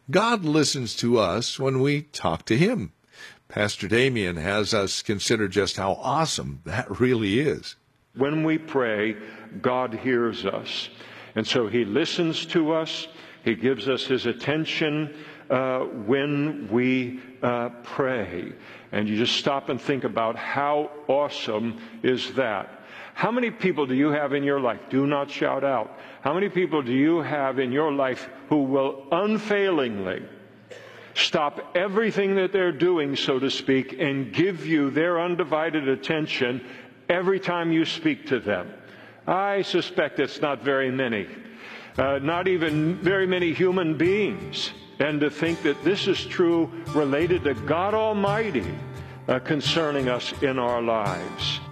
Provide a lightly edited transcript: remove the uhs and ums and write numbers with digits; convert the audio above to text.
God listens to us when we talk to Him. Pastor Damien has us consider just how awesome that really is. When we pray, God hears us. And so He listens to us. He gives us His attention when we pray. And you just stop and think about how awesome is that. How many people do you have in your life? Do not shout out. How many people do you have in your life who will unfailingly stop everything that they're doing, so to speak, and give you their undivided attention every time you speak to them? I suspect it's not very many. Not even very many human beings. And to think that this is true related to God Almighty concerning us in our lives.